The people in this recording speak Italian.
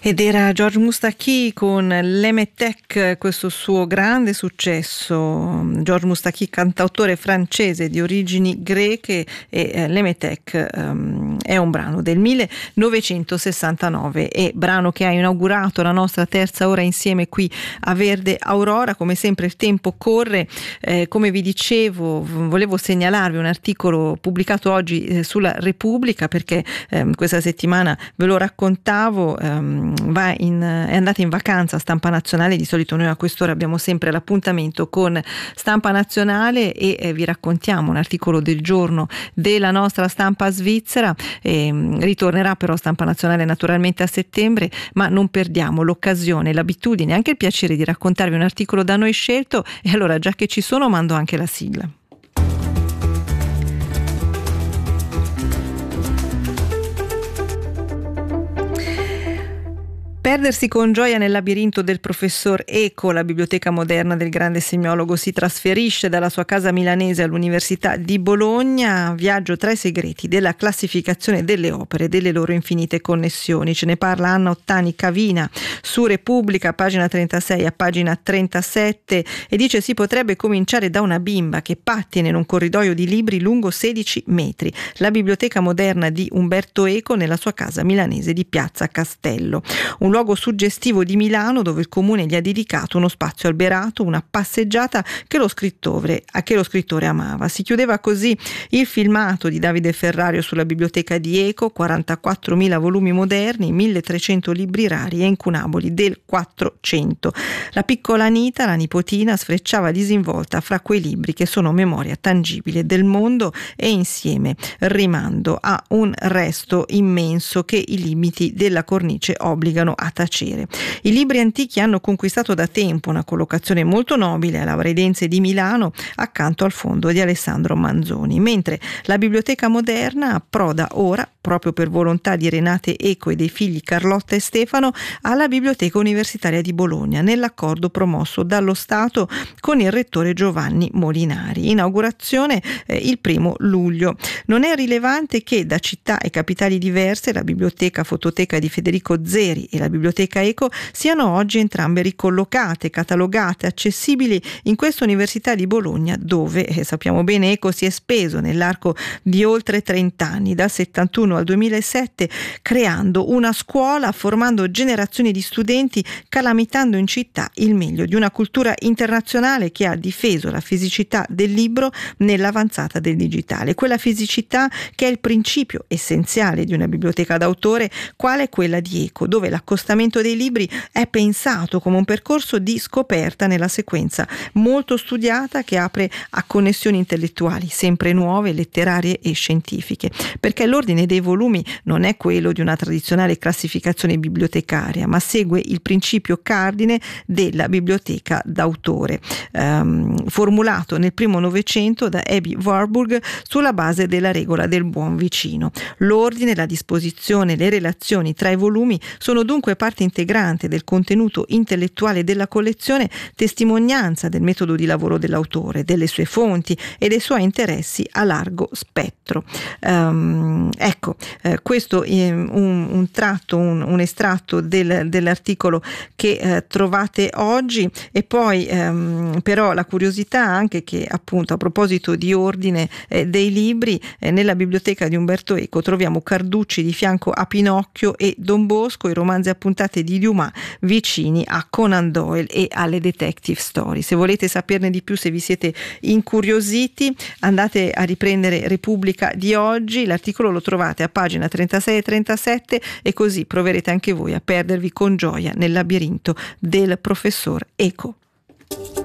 Ed era George Moustaki con l'Emetec, questo suo grande successo. George Moustaki, cantautore francese di origini greche, e l'Emetec è un brano del 1969 e brano che ha inaugurato la nostra terza ora insieme qui a Verde Aurora. Come sempre il tempo corre, come vi dicevo volevo segnalarvi un articolo pubblicato oggi sulla Repubblica, perché questa settimana ve lo raccontavo, è andata in vacanza Stampa Nazionale. Di solito noi a quest'ora abbiamo sempre l'appuntamento con Stampa Nazionale e vi raccontiamo un articolo del giorno della nostra stampa svizzera. Ritornerà però Stampa Nazionale naturalmente a settembre, ma non perdiamo l'occasione, l'abitudine, anche il piacere di raccontarvi un articolo da noi scelto, e allora già che ci sono mando anche la sigla. Perdersi con gioia nel labirinto del professor Eco. La biblioteca moderna del grande semiologo si trasferisce dalla sua casa milanese all'Università di Bologna. Viaggio tra i segreti della classificazione delle opere e delle loro infinite connessioni. Ce ne parla Anna Ottani Cavina su Repubblica, pagina 36 a pagina 37, e dice: si potrebbe cominciare da una bimba che pattina in un corridoio di libri lungo 16 metri. La biblioteca moderna di Umberto Eco nella sua casa milanese di Piazza Castello. Un luogo suggestivo di Milano dove il comune gli ha dedicato uno spazio alberato, una passeggiata che lo scrittore amava. Si chiudeva così il filmato di Davide Ferrario sulla biblioteca di Eco: 44.000 volumi moderni, 1.300 libri rari e incunaboli del 400. La piccola Anita, la nipotina, sfrecciava disinvolta fra quei libri che sono memoria tangibile del mondo e insieme rimando a un resto immenso che i limiti della cornice obbligano a tacere. I libri antichi hanno conquistato da tempo una collocazione molto nobile alla Bredense di Milano, accanto al fondo di Alessandro Manzoni, mentre la biblioteca moderna approda ora, proprio per volontà di Renate Eco e dei figli Carlotta e Stefano, alla Biblioteca Universitaria di Bologna, nell'accordo promosso dallo Stato con il rettore Giovanni Molinari. Inaugurazione il 1° luglio. Non è rilevante che da città e capitali diverse la biblioteca fototeca di Federico Zeri e la biblioteca Eco siano oggi entrambe ricollocate, catalogate, accessibili in questa Università di Bologna, dove sappiamo bene Eco si è speso nell'arco di oltre 30 anni, dal 71 al 2007, creando una scuola, formando generazioni di studenti, calamitando in città il meglio di una cultura internazionale che ha difeso la fisicità del libro nell'avanzata del digitale, quella fisicità che è il principio essenziale di una biblioteca d'autore quale quella di Eco, dove l'accostamento dei libri è pensato come un percorso di scoperta nella sequenza molto studiata che apre a connessioni intellettuali sempre nuove, letterarie e scientifiche, perché l'ordine dei volumi non è quello di una tradizionale classificazione bibliotecaria, ma segue il principio cardine della biblioteca d'autore, formulato nel primo Novecento da Aby Warburg sulla base della regola del buon vicino. L'ordine, la disposizione, le relazioni tra i volumi sono dunque parte integrante del contenuto intellettuale della collezione, testimonianza del metodo di lavoro dell'autore, delle sue fonti e dei suoi interessi a largo spettro. Questo è un tratto, un estratto dell'articolo che trovate oggi. E poi però la curiosità anche che, appunto, a proposito di ordine dei libri, nella biblioteca di Umberto Eco troviamo Carducci di fianco a Pinocchio e Don Bosco, i romanzi a puntate di Dumas vicini a Conan Doyle e alle detective story. Se volete saperne di più, se vi siete incuriositi, andate a riprendere Repubblica di oggi. L'articolo lo trovate a pagina 36 e 37 e così proverete anche voi a perdervi con gioia nel labirinto del professor Eco.